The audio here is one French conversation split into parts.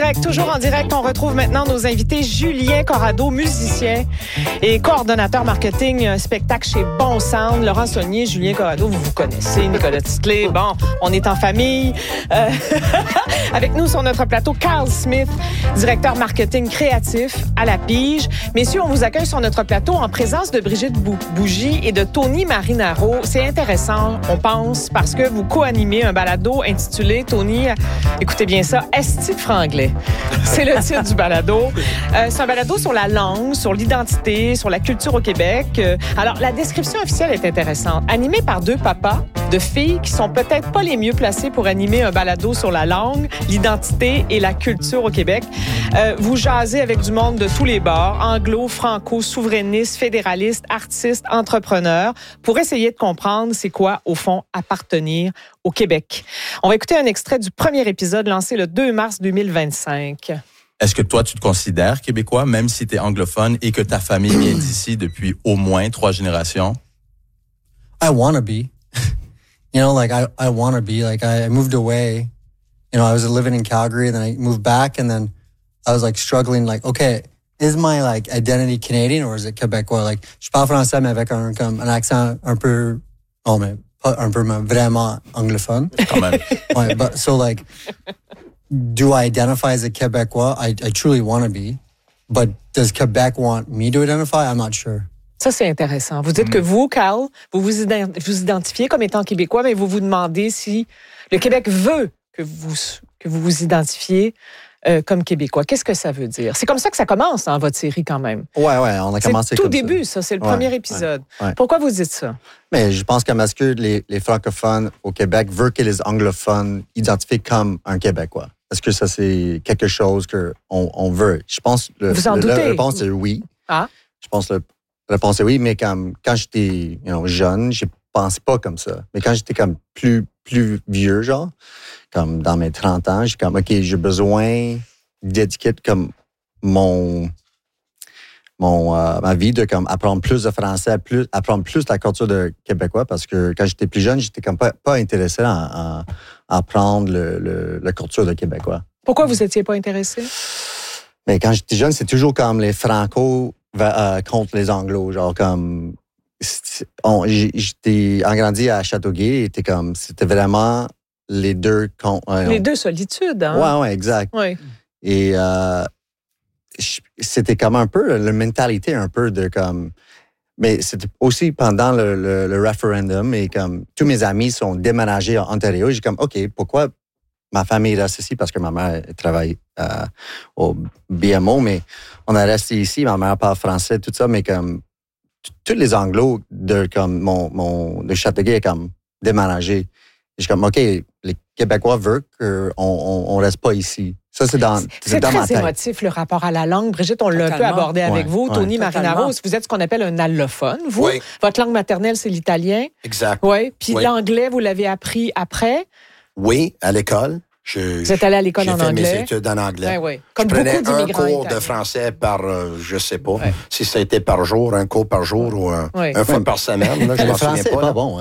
toujours en direct, on retrouve maintenant nos invités. Julien Corrado, musicien et coordonnateur marketing spectacle chez Bon Sound. Laurent Saulnier, Julien Corrado, vous connaissez. Nicolas Titley, bon, on est en famille. Avec nous sur notre plateau, Carl Smith, directeur marketing créatif à La Pige. Messieurs, on vous accueille sur notre plateau en présence de Brigitte Bougie et de Tony Marinaro. C'est intéressant, on pense, parce que vous co-animez un balado intitulé, Tony, écoutez bien ça, Esti de franglais. C'est le titre du balado. C'est un balado sur la langue, sur l'identité, sur la culture au Québec. Alors, la description officielle est intéressante. Animé par deux papas de filles qui sont peut-être pas les mieux placés pour animer un balado sur la langue, l'identité et la culture au Québec. Vous jasez avec du monde de tous les bords, anglo, franco, souverainiste, fédéraliste, artiste, entrepreneur, pour essayer de comprendre c'est quoi, au fond, appartenir au Québec. On va écouter un extrait du premier épisode lancé le 2 mars 2025. Est-ce que toi, tu te considères québécois, même si tu es anglophone et que ta famille vient d'ici depuis au moins 3 générations? I want to be. You know, like, I want to be. Like, I moved away. You know, I was living in Calgary, then I moved back, and then I was, like, struggling, like, okay, is my, like, identity Canadian or is it Québécois? Like, je parle français, mais avec un accent un peu, oh, mais pas un peu, mais vraiment anglophone. Quand même. Ouais, but, so, like, do I identify as a Québécois? I truly want to be. But does Quebec want me to identify? I'm not sure. Ça, c'est intéressant. Vous dites que vous, Carl, vous identifiez comme étant québécois, mais vous vous demandez si le Québec veut que vous vous identifiez comme québécois. Qu'est-ce que ça veut dire? C'est comme ça que ça commence dans votre série, quand même. Ouais, on a commencé c'est tout comme début, ça. C'est le premier épisode. Ouais. Pourquoi vous dites ça? Mais je pense que parce que les francophones au Québec veulent que les anglophones identifient comme un Québécois. Est-ce que ça, c'est quelque chose qu'on veut? Je pense que la réponse est oui. Ah? Je pense que la réponse est oui, mais quand j'étais jeune, je pense pas comme ça. Mais quand j'étais comme plus vieux, genre, comme dans mes 30 ans, j'ai comme, OK, j'ai besoin d'étiquette comme ma vie de comme apprendre plus de français, apprendre plus la culture de québécois, parce que quand j'étais plus jeune, j'étais comme pas intéressé à apprendre la culture de québécois. Pourquoi vous étiez pas intéressé? Mais quand j'étais jeune, c'est toujours comme les Franco contre les Anglos, genre comme j'étais grandi à Châteauguay, c'était vraiment les deux les deux solitudes, hein? Ouais, exact. Ouais. Et c'était comme un peu la mentalité un peu de comme, mais c'était aussi pendant le référendum et comme tous mes amis sont déménagés en Ontario, j'ai comme OK, pourquoi ma famille reste ici, parce que ma mère travaille au BMO, mais on a resté ici, ma mère parle français, tout ça, mais comme tous les Anglos de comme de Châteauguay comme déménagé. J'ai comme OK, les Québécois veulent qu'on reste pas ici. Ça, c'est dans ma tête. Émotif, le rapport à la langue. Brigitte, on l'a un peu abordé avec vous. Tony Marinaro, vous êtes ce qu'on appelle un allophone. Vous, votre langue maternelle, c'est l'italien. Exact. Oui. Puis l'anglais, vous l'avez appris après? Oui, à l'école. Vous êtes allé à l'école en anglais? J'ai fait mes études en anglais. Oui. Comme je prenais beaucoup d'immigrants un cours italiens. de français par, je sais pas, si c'était par jour, un cours par jour ou un fois par semaine. Là, je m'en souviens pas. Pas bon.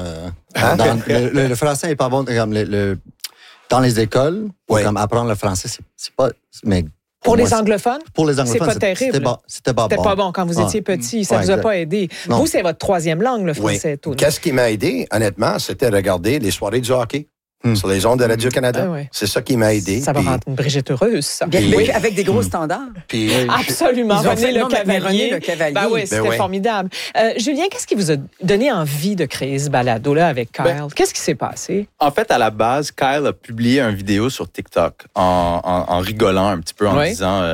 Le français n'est pas bon. Comme dans les écoles, pour comme apprendre le français, c'est pas... Mais pour les anglophones? Pour les anglophones, c'est pas terrible. C'était pas bon. Pas bon quand vous étiez petit. Ça vous a pas aidé. Non. Vous, c'est votre 3e langue, le français, Tony. Qu'est-ce qui m'a aidé, honnêtement, c'était regarder les soirées du hockey. Sur les ondes de Radio-Canada. C'est ça qui m'a aidé. Ça va rendre une Brigitte heureuse, ça. Oui, avec des gros standards. Absolument. René Le Cavalier. Ben oui, c'était formidable. Julien, qu'est-ce qui vous a donné envie de créer ce balado-là avec Kyle? Qu'est-ce qui s'est passé? En fait, à la base, Kyle a publié une vidéo sur TikTok en rigolant un petit peu, en disant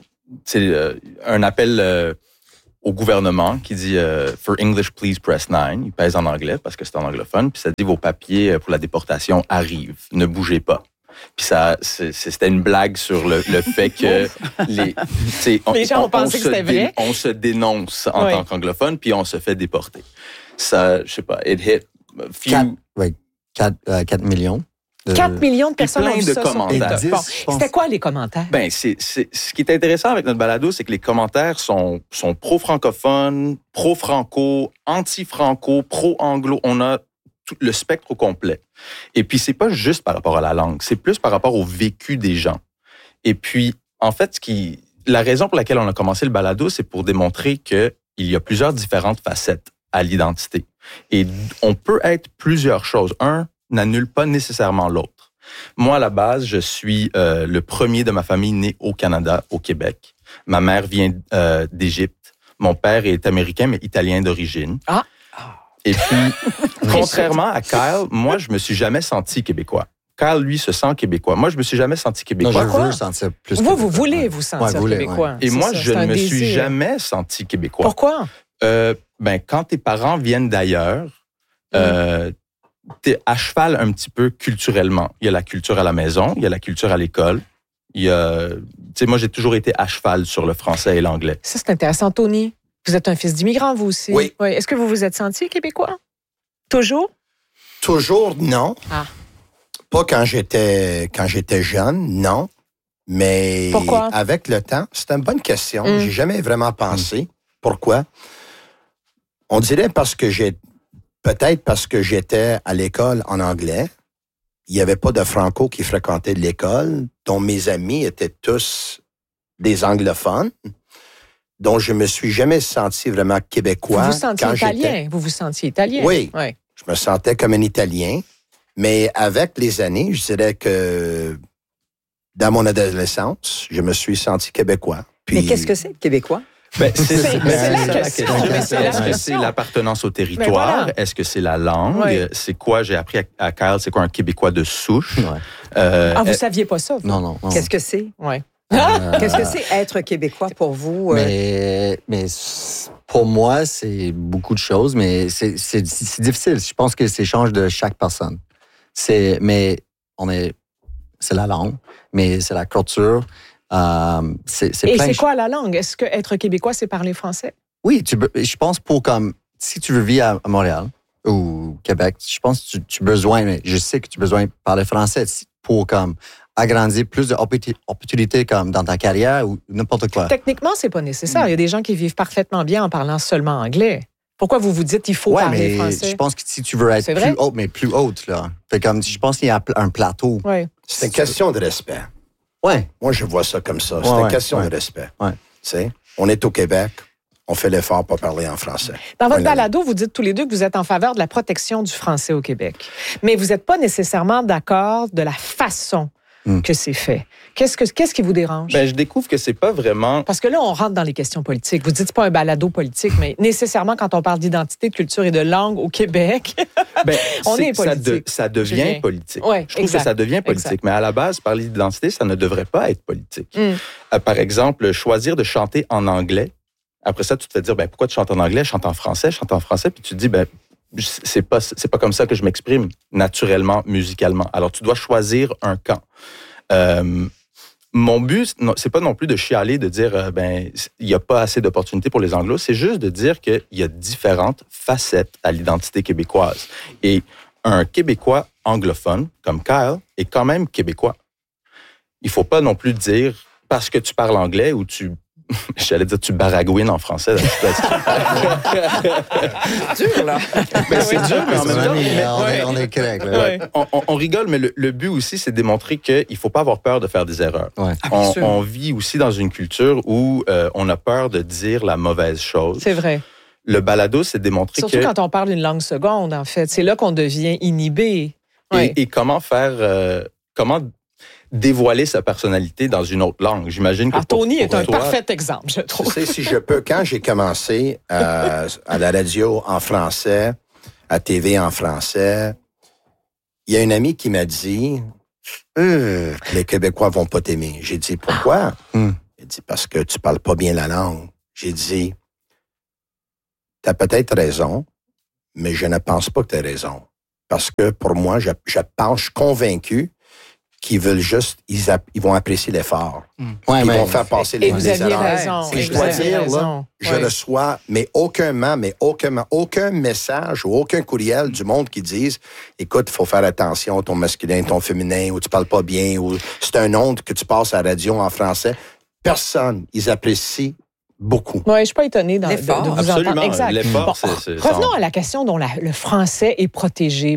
un appel au gouvernement qui dit « For English, please press 9 ». Il pèse en anglais parce que c'est en anglophone. Puis ça dit « Vos papiers pour la déportation arrivent. Ne bougez pas ». Puis c'était une blague sur le fait que les gens ont pensé que c'était vrai. On se dénonce en tant qu'anglophone, puis on se fait déporter. Ça, je sais pas, it hit 4 millions. 4 millions de personnes ont vu plein de ça commentaires. sur TikTok. Bon, c'était quoi les commentaires? Ce qui est intéressant avec notre balado, c'est que les commentaires sont pro-francophones, pro-franco, anti-franco, pro-anglo. On a tout le spectre au complet. Et puis, c'est pas juste par rapport à la langue, c'est plus par rapport au vécu des gens. Et puis, en fait, la raison pour laquelle on a commencé le balado, c'est pour démontrer qu'il y a plusieurs différentes facettes à l'identité. Et on peut être plusieurs choses. Un n'annule pas nécessairement l'autre. Moi, à la base, je suis le premier de ma famille né au Canada, au Québec. Ma mère vient d'Égypte. Mon père est américain, mais italien d'origine. Ah! Et puis, contrairement à Kyle, moi, je me suis jamais senti québécois. Kyle, lui, se sent québécois. Moi, je me suis jamais senti québécois. Non, je veux sentir plus québécois. Vous voulez vous sentir québécois. Et moi, je ne me suis jamais senti québécois. Pourquoi? Quand tes parents viennent d'ailleurs, t'es à cheval un petit peu culturellement. Il y a la culture à la maison, il y a la culture à l'école. Moi, j'ai toujours été à cheval sur le français et l'anglais. Ça, c'est intéressant. Tony, vous êtes un fils d'immigrant, vous aussi. Oui. Est-ce que vous vous êtes senti québécois? Toujours? Toujours, non. Ah. Pas quand j'étais jeune, non. Mais pourquoi? Avec le temps, c'est une bonne question. J'ai jamais vraiment pensé. Pourquoi? On dirait peut-être parce que j'étais à l'école en anglais. Il n'y avait pas de franco qui fréquentait l'école, dont mes amis étaient tous des anglophones. Donc, je me suis jamais senti vraiment québécois. Vous vous sentiez italien? Vous vous sentiez italien? Oui. Je me sentais comme un Italien. Mais avec les années, je dirais que dans mon adolescence, je me suis senti québécois. Puis, mais qu'est-ce que c'est, québécois? C'est la question. Est-ce que c'est l'appartenance au territoire? Voilà. Est-ce que c'est la langue? Oui. C'est quoi, j'ai appris à Kyle, c'est quoi un Québécois de souche? Ouais. Vous saviez pas ça? Non. Qu'est-ce que c'est? Ouais. Qu'est-ce que c'est être Québécois pour vous? Mais pour moi, c'est beaucoup de choses, mais c'est difficile. Je pense que c'est change de chaque personne. C'est la langue, mais c'est la culture. Et c'est quoi la langue? Est-ce que être québécois, c'est parler français? Oui, je pense si tu veux vivre à Montréal ou Québec, je pense que je sais que tu as besoin de parler français pour agrandir plus d'opportunités dans ta carrière ou n'importe quoi. Techniquement, c'est pas nécessaire. Il y a des gens qui vivent parfaitement bien en parlant seulement anglais. Pourquoi vous vous dites qu'il faut parler français? Je pense que si tu veux être plus haute, là. Je pense qu'il y a un plateau. Ouais. C'est une question de respect. Ouais. Moi, je vois ça comme ça. C'est une question de respect. Ouais. On est au Québec, on fait l'effort pour parler en français. Dans votre balado, vous dites tous les deux que vous êtes en faveur de la protection du français au Québec. Mais vous n'êtes pas nécessairement d'accord de la façon que c'est fait. Qu'est-ce qui vous dérange? Je découvre que c'est pas vraiment... Parce que là, on rentre dans les questions politiques. Vous dites c'est pas un balado politique, mais nécessairement, quand on parle d'identité, de culture et de langue au Québec, on est politique. Ça devient politique. Ouais, je trouve que ça devient politique. Exact. Mais à la base, parler d'identité, ça ne devrait pas être politique. Par exemple, choisir de chanter en anglais. Après ça, tu te fais dire, pourquoi tu chantes en anglais? Je chante en français, Puis tu te dis, c'est pas comme ça que je m'exprime naturellement, musicalement. Alors, tu dois choisir un camp. Mon but, c'est pas non plus de chialer, de dire, il n'y a pas assez d'opportunités pour les Anglos. C'est juste de dire qu'il y a différentes facettes à l'identité québécoise. Et un Québécois anglophone, comme Kyle, est quand même québécois. Il faut pas non plus dire, parce que tu parles anglais ou j'allais dire tu baragouines en français. C'est dur, là. C'est dur, mais en même temps... On est correct. On rigole, mais le but aussi, c'est de démontrer qu'il ne faut pas avoir peur de faire des erreurs. Ouais. On vit aussi dans une culture où on a peur de dire la mauvaise chose. C'est vrai. Le balado, c'est de démontrer Surtout quand on parle une langue seconde, en fait. C'est là qu'on devient inhibé. Et comment faire... comment dévoiler sa personnalité dans une autre langue. J'imagine que Tony est un parfait exemple, je trouve. Tu sais, si je peux, quand j'ai commencé à la radio en français, à TV en français, il y a une amie qui m'a dit les Québécois vont pas t'aimer. J'ai dit pourquoi? Elle dit parce que tu parles pas bien la langue. J'ai dit t'as peut-être raison, mais je ne pense pas que tu as raison. Parce que pour moi, je suis convaincu qu'ils veulent juste, ils vont apprécier l'effort. Ils vont faire passer les erreurs. Et vous aviez raison. Et je dois dire, là, je reçois, aucun message ou aucun courriel du monde qui dise, écoute, il faut faire attention, ton masculin, ton féminin, ou tu parles pas bien, ou c'est un onde que tu passes à la radio en français. Personne, ils apprécient beaucoup. Oui, je suis pas étonnée de vous Absolument. entendre. Exact. L'effort, revenons à la question dont le français est protégé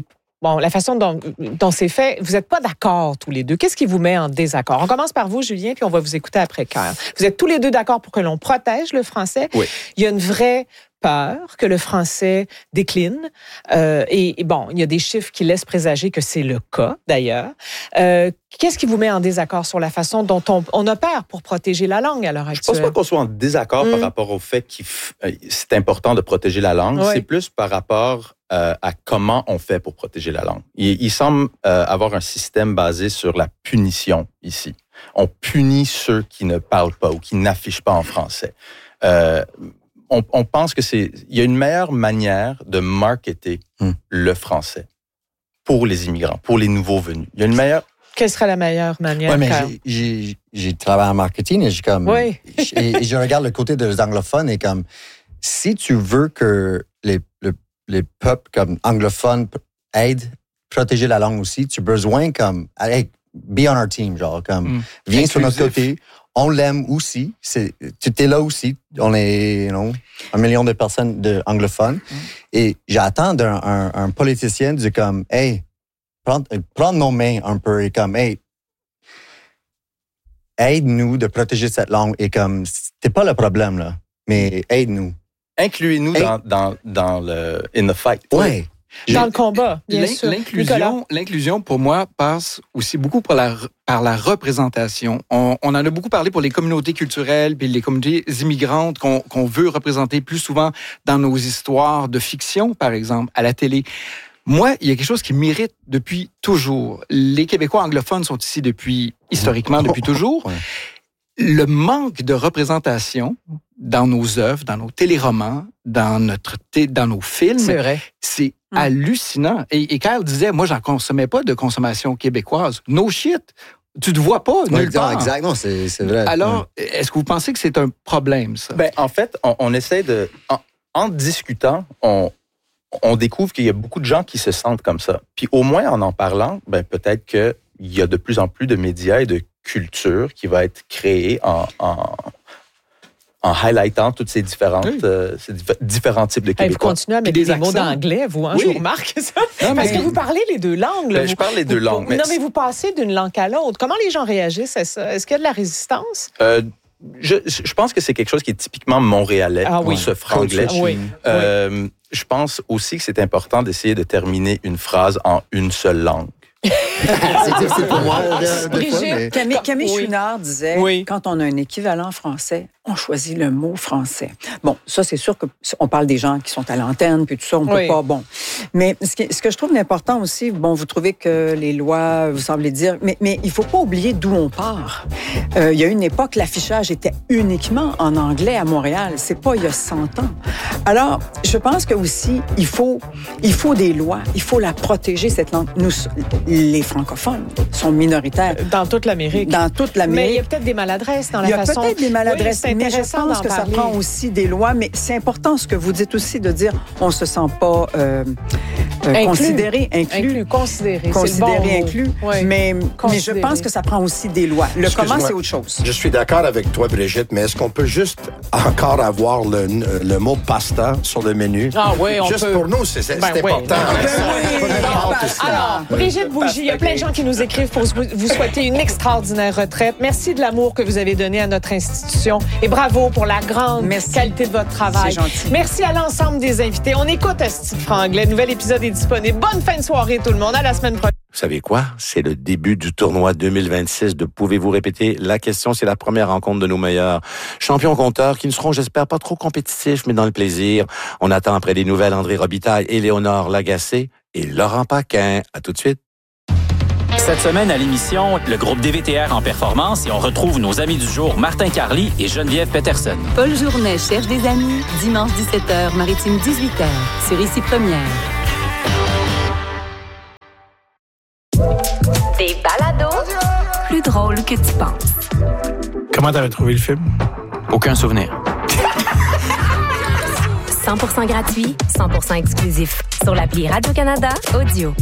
bon, la façon dont c'est fait, vous n'êtes pas d'accord tous les deux. Qu'est-ce qui vous met en désaccord? On commence par vous, Julien, puis on va vous écouter après, Kyle. Vous êtes tous les deux d'accord pour que l'on protège le français. Oui. Il y a une vraie peur que le français décline. Et bon, il y a des chiffres qui laissent présager que c'est le cas, d'ailleurs. Qu'est-ce qui vous met en désaccord sur la façon dont on opère pour protéger la langue à l'heure actuelle? Je pense pas qu'on soit en désaccord par rapport au fait que c'est important de protéger la langue. Oui. C'est plus par rapport à comment on fait pour protéger la langue. Il semble avoir un système basé sur la punition ici. On punit ceux qui ne parlent pas ou qui n'affichent pas en français. On pense il y a une meilleure manière de marketer le français pour les immigrants, pour les nouveaux venus. Il y a une meilleure... Quelle serait la meilleure manière? Oui, mais j'ai travaillé en marketing et je regarde le côté des anglophones et comme, si tu veux que les peuples comme anglophones aident protéger la langue aussi, tu as besoin comme, allez, be on our team, genre, comme, viens sur notre côté. On l'aime aussi. Tu es là aussi. On est, 1 million de personnes anglophones. Et j'attends d'un politicien de comme, hey, prendre nos mains un peu et comme, hey, aide-nous de protéger cette langue. Et comme, c'est pas le problème, là, mais aide-nous. Incluez-nous dans le in the fight. Ouais. Dans le combat, bien sûr. L'inclusion, pour moi, passe aussi beaucoup par la représentation. On en a beaucoup parlé pour les communautés culturelles puis les communautés immigrantes qu'on veut représenter plus souvent dans nos histoires de fiction, par exemple, à la télé. Moi, il y a quelque chose qui m'irrite depuis toujours. Les Québécois anglophones sont ici historiquement, depuis toujours. Ouais. Le manque de représentation dans nos œuvres, dans nos téléromans, dans nos films, C'est vrai. c'est hallucinant. Et Kyle disait, moi, j'en consommais pas de consommation québécoise. No shit. Tu te vois pas nulle part. Exactement, c'est vrai. Alors, est-ce que vous pensez que c'est un problème, ça? Ben, en fait, on essaie de... En discutant, on découvre qu'il y a beaucoup de gens qui se sentent comme ça. Puis au moins, en parlant, ben, peut-être qu'il y a de plus en plus de médias et de culture qui va être créée en highlightant toutes ces différents types de Québécois. Vous continuez à mettre des mots d'anglais, vous, hein? Oui. Je vous remarque ça. Parce que vous parlez les deux langues. Là. Ben, je parle les deux langues. Non, mais vous passez d'une langue à l'autre. Comment les gens réagissent à ça? Est-ce qu'il y a de la résistance? Je pense que c'est quelque chose qui est typiquement montréalais, ce franglais. Oui. Je pense aussi que c'est important d'essayer de terminer une phrase en une seule langue. C'est difficile pour moi. Camille Chouinard disait, quand on a un équivalent français, on choisit le mot français. Bon, ça, c'est sûr qu'on parle des gens qui sont à l'antenne, puis tout ça, on peut pas, bon. Mais ce que je trouve important aussi, bon, vous trouvez que les lois, vous semblez dire, mais il faut pas oublier d'où on part. Il y a une époque, l'affichage était uniquement en anglais à Montréal. C'est pas il y a 100 ans. Alors, je pense que aussi, il faut des lois. Il faut la protéger, cette langue. Nous, les francophones sont minoritaires. Dans toute l'Amérique. Dans toute l'Amérique. Mais il y a peut-être des maladresses dans la façon... Il y a peut-être des maladresses, mais je pense que ça prend aussi des lois. Mais c'est important ce que vous dites aussi de dire on se sent pas considéré, inclus. Considéré, inclus. Oui. Mais je pense que ça prend aussi des lois. Le comment, c'est autre chose. Je suis d'accord avec toi, Brigitte, mais est-ce qu'on peut juste encore avoir le mot pasta sur le menu? Ah oui, on juste peut. Pour nous, c'est important. Alors, Brigitte Bougie, il y a plein de gens qui nous écrivent pour vous souhaiter une extraordinaire retraite. Merci de l'amour que vous avez donné à notre institution et bravo pour la grande qualité de votre travail. C'est gentil. Merci à l'ensemble des invités. On écoute Asti de franglais. Nouvel épisode est disponible. Bonne fin de soirée tout le monde. À la semaine prochaine. Vous savez quoi? C'est le début du tournoi 2026 de Pouvez-vous répéter la question? C'est la première rencontre de nos meilleurs champions compteurs qui ne seront, j'espère, pas trop compétitifs, mais dans le plaisir. On attend après les nouvelles André Robitaille, Éléonore Lagacé et Laurent Paquin. À tout de suite. Cette semaine à l'émission, le groupe DVTR en performance et on retrouve nos amis du jour Martin Carly et Geneviève Peterson. Paul Journet cherche des amis, dimanche 17h, Maritime 18h, sur Ici Première. Des balados plus drôles que tu penses. Comment t'avais trouvé le film? Aucun souvenir. 100% gratuit, 100% exclusif. Sur l'appli Radio-Canada Audio.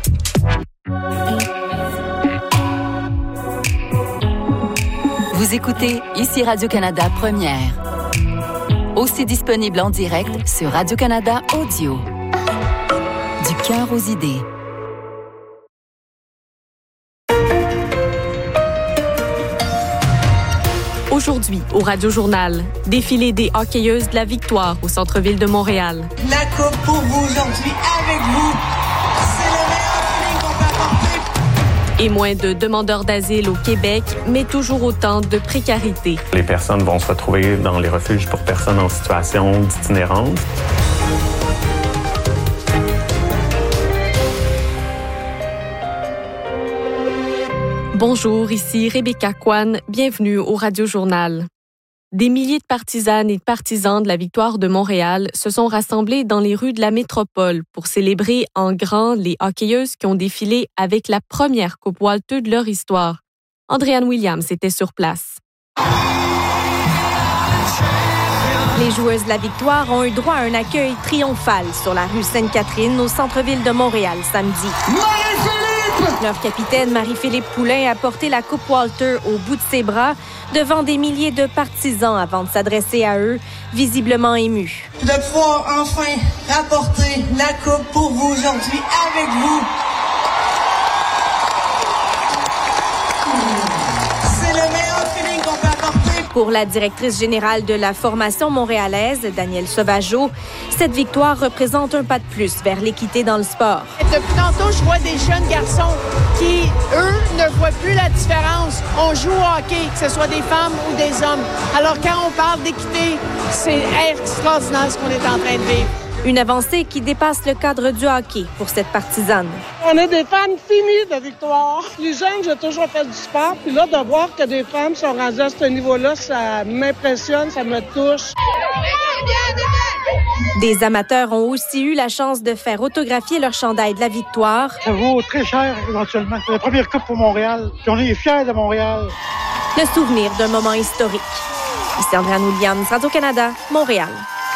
Vous écoutez Ici Radio-Canada Première. Aussi disponible en direct sur Radio-Canada Audio. Du cœur aux idées. Aujourd'hui, au Radio-Journal, défilé des hockeyeuses de la victoire au centre-ville de Montréal. La coupe pour vous aujourd'hui, avec vous. C'est le meilleur feeling qu'on peut apporter. Et moins de demandeurs d'asile au Québec, mais toujours autant de précarité. Les personnes vont se retrouver dans les refuges pour personnes en situation d'itinérance. Bonjour, ici Rebecca Kwan, bienvenue au Radio-Journal. Des milliers de partisanes et de partisans de la victoire de Montréal se sont rassemblés dans les rues de la métropole pour célébrer en grand les hockeyeuses qui ont défilé avec la première Coupe Walter de leur histoire. Andréanne Williams était sur place. Les joueuses de la victoire ont eu droit à un accueil triomphal sur la rue Sainte-Catherine au centre-ville de Montréal samedi. Leur capitaine Marie-Philippe Poulain a porté la Coupe Walter au bout de ses bras devant des milliers de partisans avant de s'adresser à eux, visiblement émus. De pouvoir enfin rapporter la Coupe pour vous aujourd'hui, avec vous. C'est le meilleur feeling qu'on peut apporter. Pour la directrice générale de la formation montréalaise, Danielle Sauvageau, cette victoire représente un pas de plus vers l'équité dans le sport. Depuis tantôt, je vois des jeunes garçons qui, eux, ne voient plus la différence. On joue au hockey, que ce soit des femmes ou des hommes. Alors, quand on parle d'équité, c'est extraordinaire ce qu'on est en train de vivre. Une avancée qui dépasse le cadre du hockey pour cette partisane. On est des fans finies de victoire. Les jeunes, j'ai toujours fait du sport. Puis là, de voir que des femmes sont rendues à ce niveau-là, ça m'impressionne, ça me touche. Des amateurs ont aussi eu la chance de faire autographier leur chandail de la victoire. Ça vaut très cher éventuellement. C'est la première coupe pour Montréal. Puis on est fiers de Montréal. Le souvenir d'un moment historique. Ici Andréanne Williams, Radio-Canada, Montréal.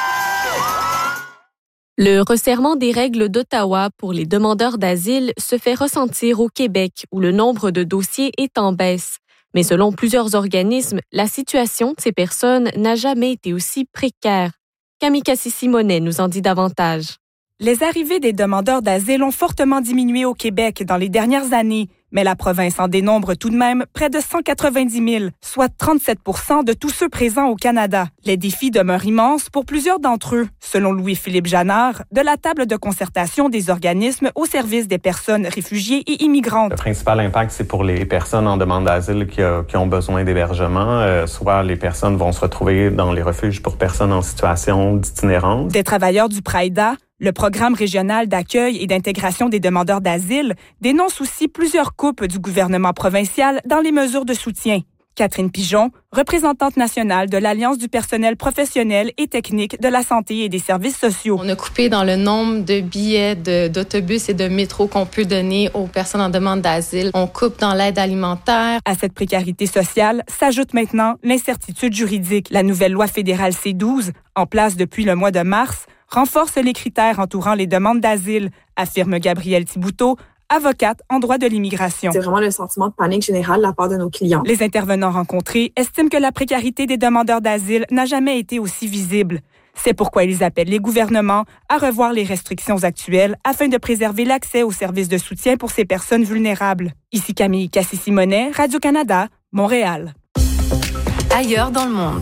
Le resserrement des règles d'Ottawa pour les demandeurs d'asile se fait ressentir au Québec, où le nombre de dossiers est en baisse. Mais selon plusieurs organismes, la situation de ces personnes n'a jamais été aussi précaire. Camille Cassisimonet nous en dit davantage. Les arrivées des demandeurs d'asile ont fortement diminué au Québec dans les dernières années, mais la province en dénombre tout de même près de 190 000, soit 37 % de tous ceux présents au Canada. Les défis demeurent immenses pour plusieurs d'entre eux, selon Louis-Philippe Janard, de la table de concertation des organismes au service des personnes réfugiées et immigrantes. Le principal impact, c'est pour les personnes en demande d'asile qui ont besoin d'hébergement. Soit les personnes vont se retrouver dans les refuges pour personnes en situation d'itinérance. Des travailleurs du PRAIDA, le programme régional d'accueil et d'intégration des demandeurs d'asile, dénonce aussi plusieurs coupes du gouvernement provincial dans les mesures de soutien. Catherine Pigeon, représentante nationale de l'Alliance du personnel professionnel et technique de la santé et des services sociaux. On a coupé dans le nombre de billets d'autobus et de métro qu'on peut donner aux personnes en demande d'asile. On coupe dans l'aide alimentaire. À cette précarité sociale s'ajoute maintenant l'incertitude juridique. La nouvelle loi fédérale C-12, en place depuis le mois de mars, renforce les critères entourant les demandes d'asile, affirme Gabrielle Thibouteau, avocate en droit de l'immigration. C'est vraiment le sentiment de panique général de la part de nos clients. Les intervenants rencontrés estiment que la précarité des demandeurs d'asile n'a jamais été aussi visible. C'est pourquoi ils appellent les gouvernements à revoir les restrictions actuelles afin de préserver l'accès aux services de soutien pour ces personnes vulnérables. Ici Camille Cassisimonet, Radio-Canada, Montréal. Ailleurs dans le monde.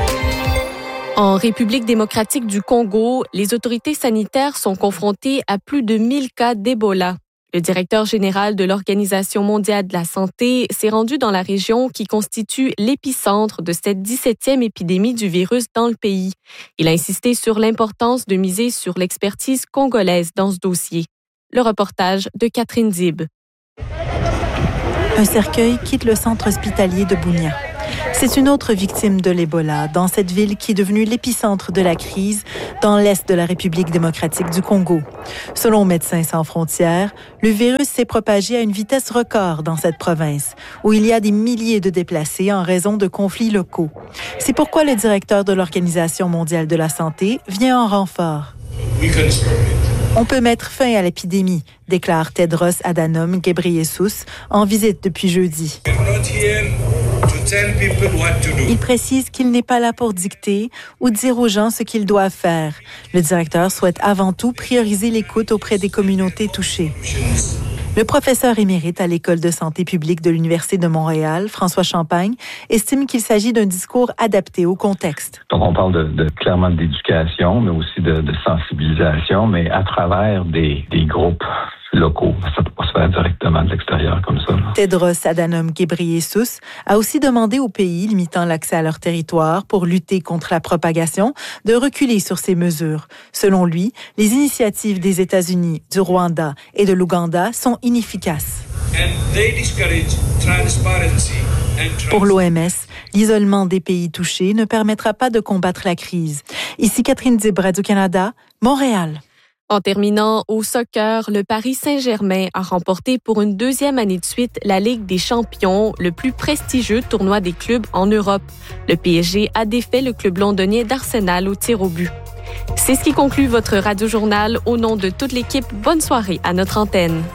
En République démocratique du Congo, les autorités sanitaires sont confrontées à plus de 1000 cas d'Ebola. Le directeur général de l'Organisation mondiale de la santé s'est rendu dans la région qui constitue l'épicentre de cette 17e épidémie du virus dans le pays. Il a insisté sur l'importance de miser sur l'expertise congolaise dans ce dossier. Le reportage de Catherine Dib. Un cercueil quitte le centre hospitalier de Bunia. C'est une autre victime de l'Ebola dans cette ville qui est devenue l'épicentre de la crise dans l'est de la République démocratique du Congo. Selon Médecins sans frontières, le virus s'est propagé à une vitesse record dans cette province, où il y a des milliers de déplacés en raison de conflits locaux. C'est pourquoi le directeur de l'Organisation mondiale de la santé vient en renfort. On peut mettre fin à l'épidémie, déclare Tedros Adhanom Ghebreyesus en visite depuis jeudi. Il précise qu'il n'est pas là pour dicter ou dire aux gens ce qu'ils doivent faire. Le directeur souhaite avant tout prioriser l'écoute auprès des communautés touchées. Le professeur émérite à l'École de santé publique de l'Université de Montréal, François Champagne, estime qu'il s'agit d'un discours adapté au contexte. Donc, on parle clairement d'éducation, mais aussi de sensibilisation, mais à travers des groupes locaux. Ça ne peut pas se faire directement de l'extérieur comme ça. Tedros Adhanom Ghebreyesus a aussi demandé aux pays limitant l'accès à leur territoire pour lutter contre la propagation de reculer sur ces mesures. Selon lui, les initiatives des États-Unis, du Rwanda et de l'Ouganda sont inefficaces. Pour l'OMS, l'isolement des pays touchés ne permettra pas de combattre la crise. Ici Catherine Dib, Radio-Canada, Montréal. En terminant au soccer, le Paris Saint-Germain a remporté pour une deuxième année de suite la Ligue des champions, le plus prestigieux tournoi des clubs en Europe. Le PSG a défait le club londonien d'Arsenal au tir au but. C'est ce qui conclut votre radio-journal. Au nom de toute l'équipe, bonne soirée à notre antenne.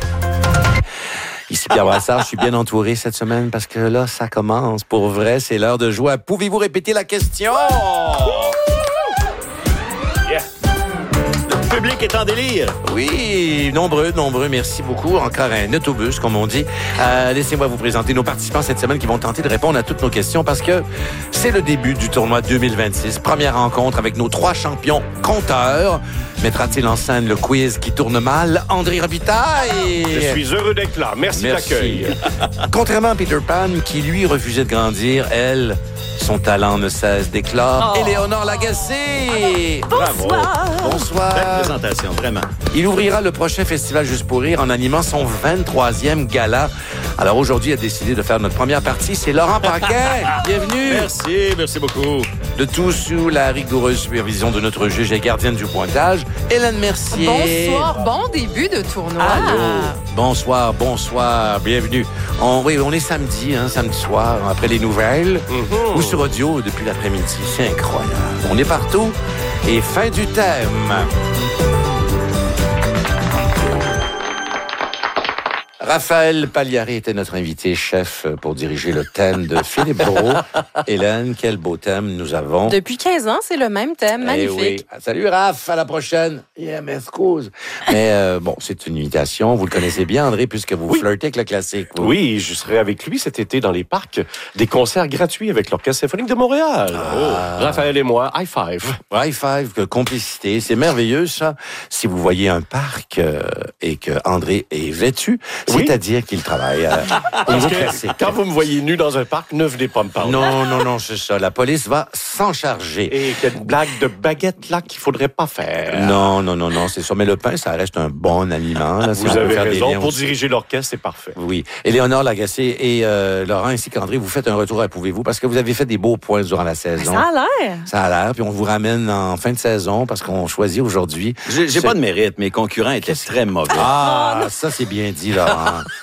Ici Pierre Brassard, je suis bien entouré cette semaine parce que là, ça commence. Pour vrai, c'est l'heure de jouer. Pouvez-vous répéter la question? Le public est en délire. Oui, nombreux. Merci beaucoup. Encore un autobus, comme on dit. Laissez-moi vous présenter nos participants cette semaine qui vont tenter de répondre à toutes nos questions parce que c'est le début du tournoi 2026. Première rencontre avec nos 3 champions compteurs. Mettra-t-il en scène le quiz qui tourne mal? André Robitaille! Je suis heureux d'être là. Merci de l'accueil. Contrairement à Peter Pan, qui lui refusait de grandir, elle, son talent ne cesse d'éclore. Éléonore Lagacé! Bonsoir! Belle présentation, vraiment. Il ouvrira le prochain Festival Juste pour rire en animant son 23e gala. Alors aujourd'hui, il a décidé de faire notre première partie. C'est Laurent Paquin. Bienvenue! Merci beaucoup. Le tout sous la rigoureuse supervision de notre juge et gardienne du pointage, Hélène Mercier. Bonsoir, bon début de tournoi. Allô. Bonsoir, bienvenue. On est samedi soir, après les nouvelles, ou sur audio depuis l'après-midi. C'est incroyable. On est partout. Et fin du thème. Raphaël Pagliari était notre invité chef pour diriger le thème de Philippe Brault. Hélène, quel beau thème nous avons. Depuis 15 ans, c'est le même thème. Magnifique. Oui. Salut Raph, à la prochaine. M'excuse. Mais c'est une imitation. Vous le connaissez bien, André, puisque vous flirtez avec le classique. Oui, je serai avec lui cet été dans les parcs. Des concerts gratuits avec l'Orchestre symphonique de Montréal. Raphaël et moi, high five. High five, complicité. C'est merveilleux, ça. Si vous voyez un parc et que André est vêtu, c'est-à-dire qu'il travaille au niveau classique. Quand vous me voyez nu dans un parc, ne venez pas me parler. Non, c'est ça. La police va s'en charger. Et qu'il y a une blague de baguette là qu'il faudrait pas faire. Non, c'est ça. Mais le pain, ça reste un bon aliment. Là, vous avez raison. Pour diriger l'orchestre, c'est parfait. Oui. Éléonore Lagacé et Laurent ainsi qu'André, vous faites un retour à Pouvez-vous parce que vous avez fait des beaux points durant la saison. Ça a l'air. Puis on vous ramène en fin de saison parce qu'on choisit aujourd'hui. J'ai pas de mérite. Mes concurrents étaient très mauvais. Ça c'est bien dit, Laurent.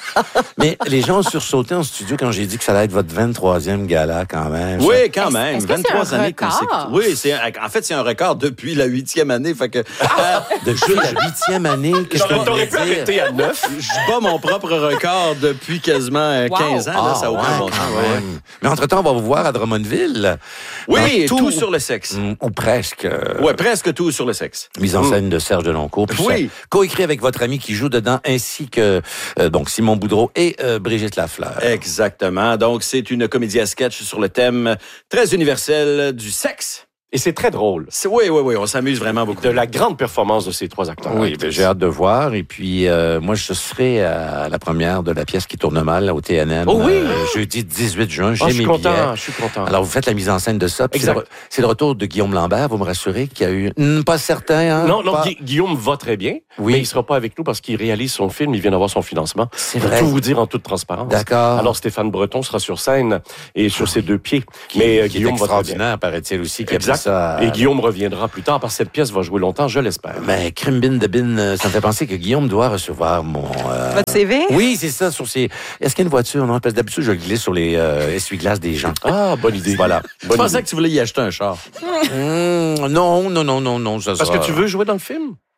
Mais les gens ont sursauté en studio quand j'ai dit que ça allait être votre 23e gala quand même. Oui, quand même. Est-ce 23 années consécutives. Oui, en fait, c'est un record depuis la 8e année. Fait que, depuis la 8e année, qu'est-ce que t'aurais pu arrêter à 9. Je bats mon propre record depuis quasiment 15 ans. Là, ça n'a aucun bon sens. Mais entre-temps, on va vous voir à Drummondville. Oui, tout sur le sexe. Ou presque. Oui, presque tout sur le sexe. Mise en scène de Serge Deloncourt. Oui. Coécrit avec votre ami qui joue dedans, ainsi que Simon Boudreau et Brigitte Lafleur. Exactement. Donc, c'est une comédie à sketch sur le thème très universel du sexe. Et c'est très drôle. Oui, on s'amuse vraiment beaucoup. De la grande performance de ces 3 acteurs. Oui, j'ai hâte de voir. Et puis, moi, je serai à la première de la pièce qui tourne mal là, au TNM. Jeudi 18 juin. J'ai mes billets. Je suis content. Alors, vous faites la mise en scène de ça. C'est le retour de Guillaume Lambert. Vous me rassurez qu'il y a eu... pas certain, Non, Guillaume va très bien. Oui. Mais il sera pas avec nous parce qu'il réalise son film. Il vient d'avoir son financement. C'est vrai. Pour tout vous dire en toute transparence. D'accord. Alors, Stéphane Breton sera sur scène et sur ses 2 pieds. Mais Guillaume va très bien. Paraît-il aussi. Et Guillaume reviendra plus tard parce que cette pièce va jouer longtemps, je l'espère. Mais crime bin de bin, ça me fait penser que Guillaume doit recevoir mon... Votre CV? Oui, c'est ça. Sur ses... Est-ce qu'il y a une voiture? Non, parce que d'habitude, je le glisse sur les essuie-glaces des gens. Bonne idée. Voilà. Je pensais que tu voulais y acheter un char. Non. Parce que tu veux jouer dans le film?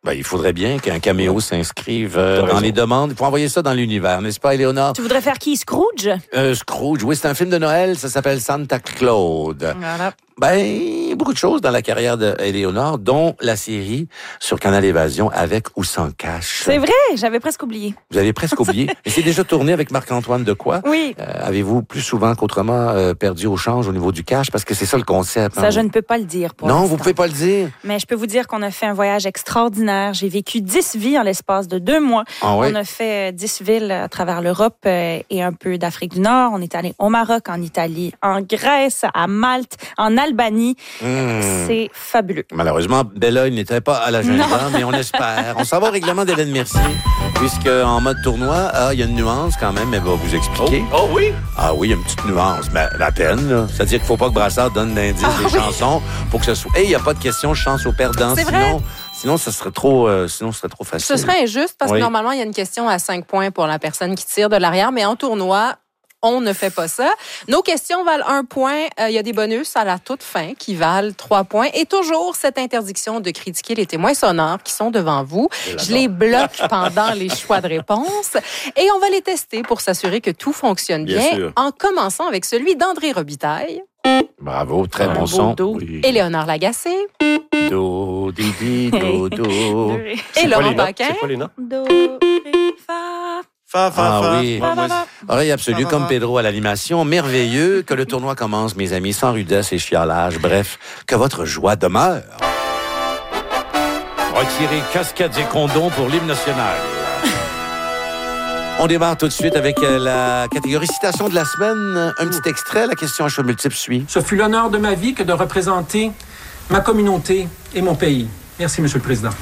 Ben, il faudrait bien qu'un caméo s'inscrive dans les demandes. Il faut envoyer ça dans l'univers, n'est-ce pas, Éléonore? Tu voudrais faire qui, Scrooge? Scrooge, oui, c'est un film de Noël, ça s'appelle Santa Claude. Voilà. Ben, beaucoup de choses dans la carrière d'Éléonore, dont la série sur Canal Évasion avec ou sans cash. C'est vrai, j'avais presque oublié. Vous avez presque oublié. Et c'est déjà tourné avec Marc-Antoine Decoy. Oui. Avez-vous plus souvent qu'autrement perdu au change au niveau du cash? Parce que c'est ça le concept. Ça, je ne peux pas le dire pour Non, l'instant. vous pouvez pas le dire. Mais je peux vous dire qu'on a fait un voyage extraordinaire. J'ai vécu 10 vies en l'espace de 2 mois. Ah oui? On a fait 10 villes à travers l'Europe et un peu d'Afrique du Nord. On est allé au Maroc, en Italie, en Grèce, à Malte, en Albanie. C'est fabuleux. Malheureusement, Bella, il n'était pas à l'agenda, mais on espère. On s'en va au règlement d'Hélène Mercier, puisque en mode tournoi, il y a une nuance quand même, elle va vous expliquer. Oh oui? Ah oui, il y a une petite nuance, mais la peine, là. C'est-à-dire qu'il ne faut pas que Brassard donne d'indices des chansons pour que ce soit... il n'y a pas de question chance aux perdants, sinon ça serait trop facile. Ce serait injuste parce que normalement, il y a une question à 5 points pour la personne qui tire de l'arrière, mais en tournoi, on ne fait pas ça. Nos questions valent 1 point. Il y a des bonus à la toute fin qui valent 3 points. Et toujours cette interdiction de critiquer les témoins sonores qui sont devant vous. Je les bloque pendant les choix de réponse. Et on va les tester pour s'assurer que tout fonctionne bien en commençant avec celui d'André Robitaille. Bravo, très bon son. Oui. Éléonore Lagacé. Do, di, di, do, do. Et Laurent Paquin. C'est quoi les notes? Do, ré, fa. Oui. Oreille absolue comme Pedro à l'animation. Merveilleux. Que le tournoi commence, mes amis, sans rudesse et chialage. Bref, que votre joie demeure. Retirez casquettes et condoms pour l'hymne national. On démarre tout de suite avec la catégorie citation de la semaine. Un petit extrait, la question à choix multiple suit. Ce fut l'honneur de ma vie que de représenter ma communauté et mon pays. Merci, Monsieur le Président.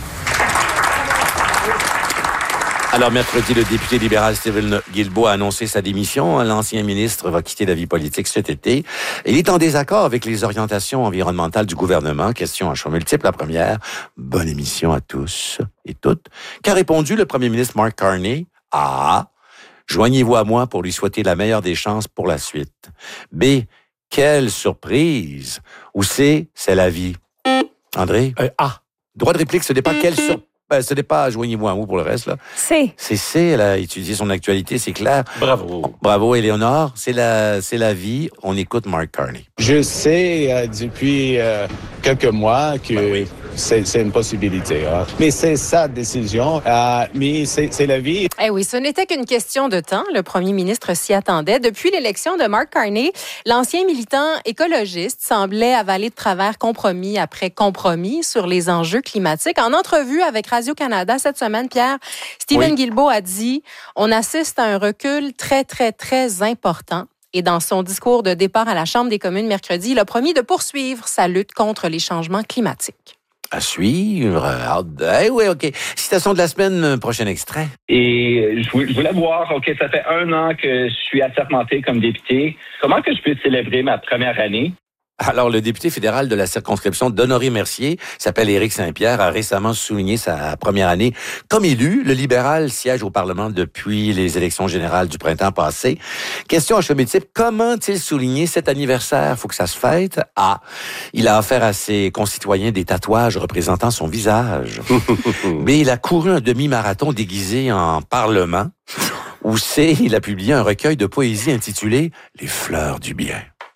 Alors, mercredi, le député libéral Stephen Guilbeault a annoncé sa démission. L'ancien ministre va quitter la vie politique cet été. Il est en désaccord avec les orientations environnementales du gouvernement. Question à choix multiple. La première, bonne émission à tous et toutes. Qu'a répondu le premier ministre Mark Carney? A. Joignez-vous à moi pour lui souhaiter la meilleure des chances pour la suite. B. Quelle surprise. Ou C. C'est la vie. André? A. Droit de réplique, ce n'est pas quelle surprise. Ce n'est pas joignez-vous à moi pour le reste, là. C. C'est C, elle a étudié son actualité, c'est clair. Bravo. Bravo, Éléonore. C'est la vie. On écoute Mark Carney. Je sais depuis quelques mois que c'est une possibilité. Hein. Mais c'est sa décision. Mais c'est la vie. Eh oui, ce n'était qu'une question de temps. Le premier ministre s'y attendait. Depuis l'élection de Mark Carney, l'ancien militant écologiste semblait avaler de travers compromis après compromis sur les enjeux climatiques. En entrevue avec Radio-Canada cette semaine, Pierre, Stephen Guilbeault a dit « On assiste à un recul très, très, très important. » Et dans son discours de départ à la Chambre des communes mercredi, il a promis de poursuivre sa lutte contre les changements climatiques. À suivre. Oui, OK. Citation de la semaine, prochain extrait. Et je voulais voir, OK, ça fait 1 an que je suis assermenté comme député. Comment que je peux célébrer ma première année? Alors, le député fédéral de la circonscription d'Honoré-Mercier, s'appelle Éric Saint-Pierre, a récemment souligné sa première année. Comme élu, le libéral siège au Parlement depuis les élections générales du printemps passé. Question à choix multiple, comment a-t-il souligné cet anniversaire? Faut que ça se fête. A. Il a offert à ses concitoyens des tatouages représentant son visage. B. Il a couru un demi-marathon déguisé en Parlement. Ou C. Il a publié un recueil de poésie intitulé « Les fleurs du bien ».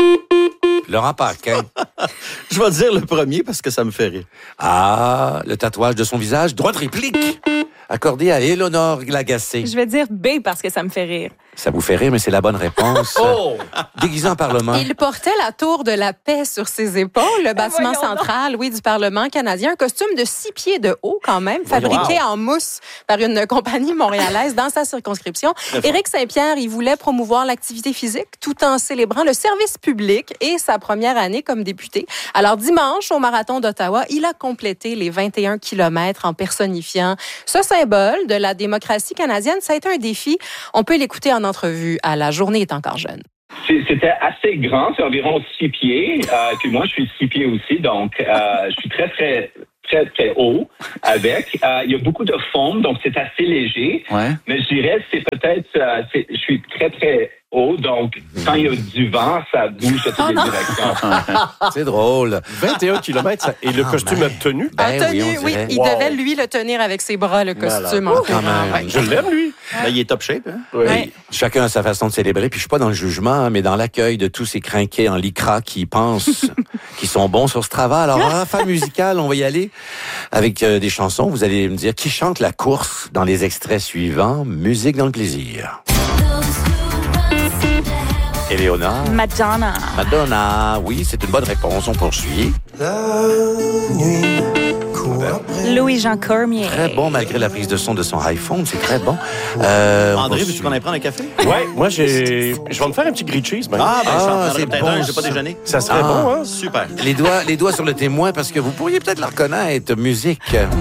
Laurent Paquin. Je vais dire le premier parce que ça me fait rire. Ah, le tatouage de son visage. Droit de réplique. Accordé à Éléonore Lagacé. Je vais dire B parce que ça me fait rire. Ça vous fait rire, mais c'est la bonne réponse. Déguisé en Parlement. Il portait la tour de la paix sur ses épaules, le bâtiment central, du Parlement canadien. Un costume de 6 pieds de haut, quand même, fabriqué en mousse par une compagnie montréalaise dans sa circonscription. Éric Saint-Pierre, il voulait promouvoir l'activité physique tout en célébrant le service public et sa première année comme député. Alors, dimanche, au Marathon d'Ottawa, il a complété les 21 kilomètres en personnifiant ce symbole de la démocratie canadienne. Ça a été un défi. On peut l'écouter en entrevue à La Journée est encore jeune. C'était assez grand, c'est environ 6 pieds. Puis moi, je suis 6 pieds aussi, donc je suis très, très, très, très haut avec. Il y a beaucoup de foam, donc c'est assez léger. Ouais. Mais je dirais, c'est peut-être... je suis très, très haut, donc quand il y a du vent, ça bouge de toutes les directions. C'est drôle. 21 km, et le costume a tenu. Oui, il devait, lui, le tenir avec ses bras, le costume. Je l'aime, lui. Ben, il est top shape. Hein? Oui. Chacun a sa façon de célébrer. Puis je suis pas dans le jugement, mais dans l'accueil de tous ces crinqués en lycra qui pensent qu'ils sont bons sur Strava. Alors, en rafale musicale, on va y aller avec des chansons. Vous allez me dire qui chante la course dans les extraits suivants. Musique dans le plaisir. Éléonore. Madonna. Oui, c'est une bonne réponse. On poursuit. Louis-Jean Cormier. Très bon, malgré la prise de son de son iPhone. C'est très bon. André, veux-tu qu'on aille prendre un café? Oui, moi, je vais me faire un petit grilled cheese. C'est bon. J'ai pas déjeuné. Ça serait bon, hein? Super. Les doigts sur le témoin, parce que vous pourriez peut-être la reconnaître. Musique.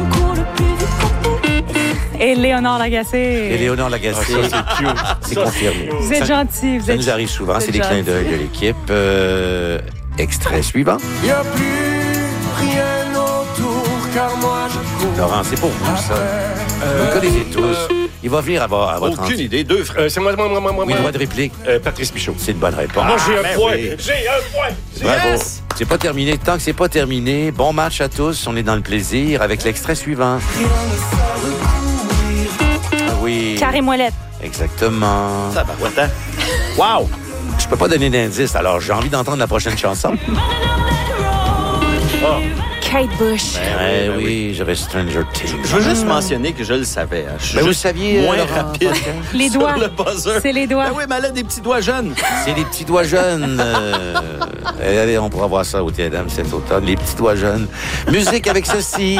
Éléonore Lagacé. Éléonore Lagacé. Ça, c'est cute. C'est confirmé. Vous êtes gentil. Ça nous arrive souvent. C'est des clins d'œil de l'équipe. Extrait suivant. Il n'y a plus rien autour, car moi je cours. Laurent, c'est pour vous, ça. Vous le connaissez tous. Il va venir à votre Aucune idée. Deux frères. C'est moi. Oui, droit de réplique. Patrice Michaud. C'est une bonne réponse. Moi, j'ai un point. Oui. J'ai un point. Bravo. Yes! C'est pas terminé. Tant que c'est pas terminé, bon match à tous. On est dans le plaisir avec l'extrait suivant. Oui. Carré Moellette. Exactement. Ça va, attends. Wow! Je peux pas donner d'indice, alors j'ai envie d'entendre la prochaine chanson. Kate Bush. Oui, j'avais Stranger Things. Je veux juste mentionner que je le savais. Hein. Je suis vous juste saviez, moins Laurent, rapide. Les sur doigts. le buzzer. C'est les doigts. Ben oui, mais elle a des petits doigts jeunes. C'est les petits doigts jeunes. Allez, on pourra voir ça au Théâtre cet automne. Les petits doigts jeunes. Musique avec ceci.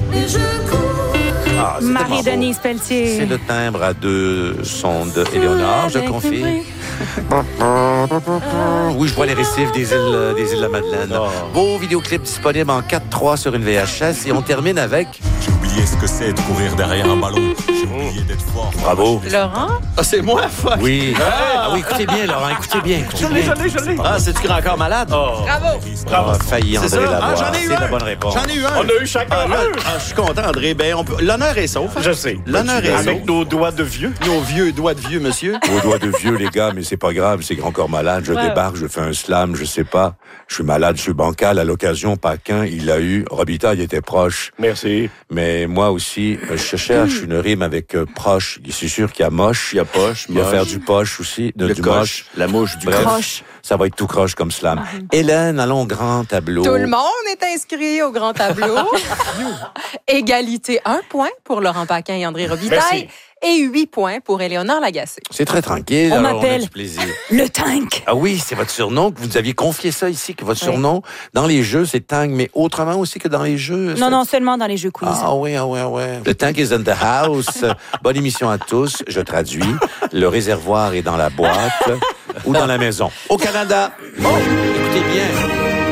Marie-Denise Pelletier. C'est le timbre à 2 sons de Éléonore, je confirme. Oui, je vois les récifs des îles de la Madeleine. Beau vidéoclip disponible en 4:3 sur une VHS et on termine avec... J'ai oublié ce que c'est de courir derrière un ballon. J'ai oublié d'être fort. Bravo. Laurent? Ah, c'est moi, fuck. Oui. Ah oui, écoutez bien, Laurent, écoutez bien. Je l'ai. Ah, c'est-tu qu'il est encore malade? Bravo. On a failli C'est André ça? l'avoir. J'en ai eu C'est un. la bonne réponse. J'en ai eu un. On a eu chacun un. Je suis content, André. Ben, l'honneur est sauf. Hein? Je sais. L'honneur est sauf. Avec nos doigts de vieux. Nos vieux doigts de vieux, monsieur. Vos doigts de vieux, les gars, mais c'est pas grave, c'est encore malade. Je débarque, je fais un slam, je sais pas. Je suis malade, je suis bancal. À l'occasion, Paquin, il l'a eu. Robitaille était proche. Merci. Mais moi aussi, je cherche une rime avec proche. C'est sûr qu'il y a moche. Il y a poche, Il y a moche. faire du poche aussi. Le du coche, moche. la mouche, du Bref, croche. Ça va être tout croche comme slam. Hélène, allons au grand tableau. Tout le monde est inscrit au grand tableau. Égalité, 1 point pour Laurent Paquin et André Robitaille. Merci. Et 8 points pour Éléonore Lagacé. C'est très tranquille. On alors m'appelle a du plaisir. le tank. Ah oui, c'est votre surnom, que vous nous aviez confié ça ici, que votre surnom, dans les jeux, c'est Tank, mais autrement aussi que dans les jeux. Non, seulement dans les jeux quiz. Ah oui. Le Tank is in the house. Bonne émission à tous. Je traduis. Le réservoir est dans la boîte ou dans la maison. Au Canada. Écoutez bien.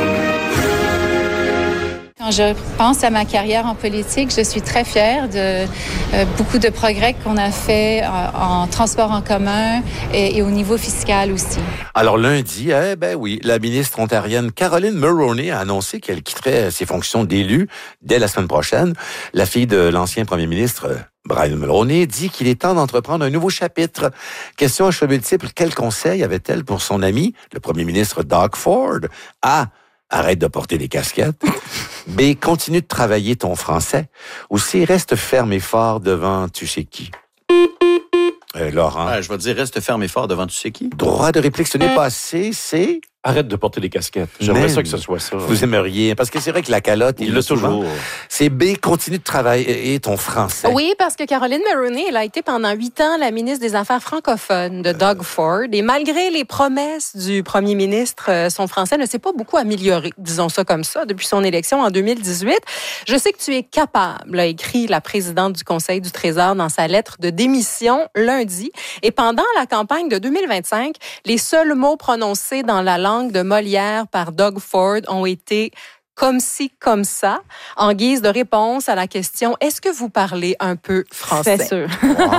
Quand je pense à ma carrière en politique, je suis très fière de beaucoup de progrès qu'on a fait en transport en commun et au niveau fiscal aussi. Alors lundi, la ministre ontarienne Caroline Mulroney a annoncé qu'elle quitterait ses fonctions d'élue dès la semaine prochaine. La fille de l'ancien premier ministre Brian Mulroney dit qu'il est temps d'entreprendre un nouveau chapitre. Question à cheveux multiples, quel conseil avait-elle pour son ami, le premier ministre Doug Ford? A. Arrête de porter des casquettes. B. Continue de travailler ton français. Ou C. Reste ferme et fort devant tu sais qui. Laurent. Je vais te dire, reste ferme et fort devant tu sais qui. Droit de réplique, ce n'est pas C, c'est... Arrête de porter des casquettes. J'aimerais ça que ce soit ça. Vous aimeriez, parce que c'est vrai que la calotte, il l'a toujours. C'est B, continue de travailler ton français. Oui, parce que Caroline Mulroney, elle a été pendant 8 ans la ministre des Affaires francophones de Doug Ford. Et malgré les promesses du premier ministre, son français ne s'est pas beaucoup amélioré, disons ça comme ça, depuis son élection en 2018. Je sais que tu es capable, a écrit la présidente du Conseil du Trésor dans sa lettre de démission lundi. Et pendant la campagne de 2025, les seuls mots prononcés dans la langue de Molière par Doug Ford ont été comme ci, comme ça, en guise de réponse à la question « Est-ce que vous parlez un peu français? » C'est sûr.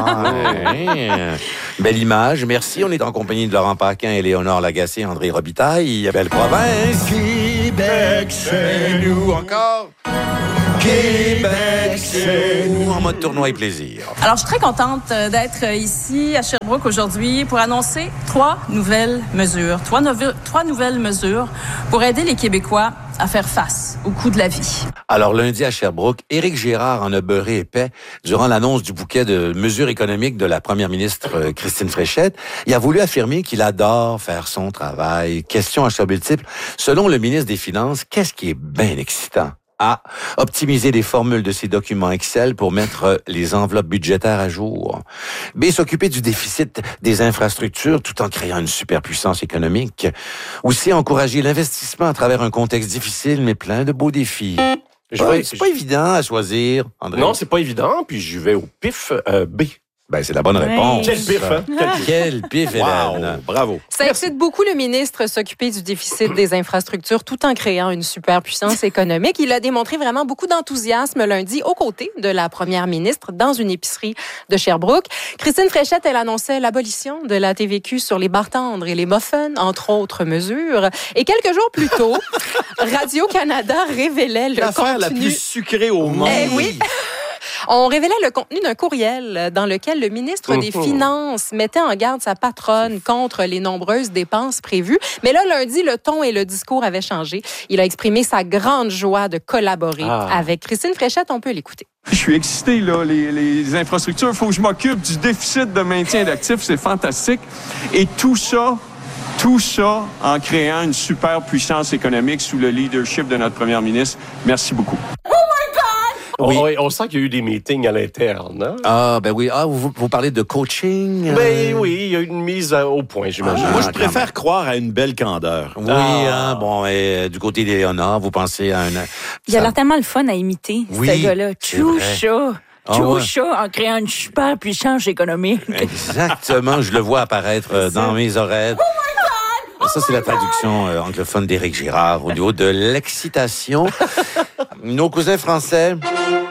Belle image, merci. On est en compagnie de Laurent Paquin, Éléonore Lagacé, André Robitaille. Belle province. Québec, c'est nous encore. Québec, c'est nous en mode tournoi et plaisir. Alors, je suis très contente d'être ici à Sherbrooke aujourd'hui pour annoncer 3 nouvelles mesures. 3 nouvelles mesures pour aider les Québécois à faire face au coût de la vie. Alors, lundi à Sherbrooke, Éric Girard en a beurré épais durant l'annonce du bouquet de mesures économiques de la première ministre Christine Fréchette. Il a voulu affirmer qu'il adore faire son travail. Question à choix multiples. Selon le ministre des Finances, qu'est-ce qui est bien excitant? A. Optimiser les formules de ses documents Excel pour mettre les enveloppes budgétaires à jour. B. S'occuper du déficit des infrastructures tout en créant une superpuissance économique. Ou C. Encourager l'investissement à travers un contexte difficile mais plein de beaux défis. C'est pas évident à choisir, André. Non, c'est pas évident, puis je vais au pif B. Ben, c'est la bonne réponse. Quel pif, hein? Quel pif, Hélène. Bravo. Ça excite beaucoup le ministre s'occuper du déficit des infrastructures tout en créant une superpuissance économique. Il a démontré vraiment beaucoup d'enthousiasme lundi aux côtés de la première ministre dans une épicerie de Sherbrooke. Christine Fréchette, elle annonçait l'abolition de la TVQ sur les barres tendres et les muffins, entre autres mesures. Et quelques jours plus tôt, Radio-Canada révélait le L'affaire contenu... la plus sucrée au monde. Eh oui! On révélait le contenu d'un courriel dans lequel le ministre des Finances mettait en garde sa patronne contre les nombreuses dépenses prévues. Mais là, lundi, le ton et le discours avaient changé. Il a exprimé sa grande joie de collaborer avec Christine Fréchette. On peut l'écouter. Je suis excité, là. Les infrastructures, il faut que je m'occupe du déficit de maintien d'actifs. C'est fantastique. Et tout ça en créant une super puissance économique sous le leadership de notre première ministre. Merci beaucoup. Oui. On sent qu'il y a eu des meetings à l'interne. Hein? Ah, ben oui. Ah, vous parlez de coaching? Ben oui, il y a une mise au point, j'imagine. Moi, je préfère croire à une belle candeur. Oui, bon, et du côté des Léonard, vous pensez à un... Il a l'air tellement le fun à imiter, ce gars-là. Choucha! En créant une super puissance économique. Exactement, je le vois apparaître dans mes oreilles. Ça, c'est la traduction anglophone d'Éric Girard au niveau de l'excitation. Nos cousins français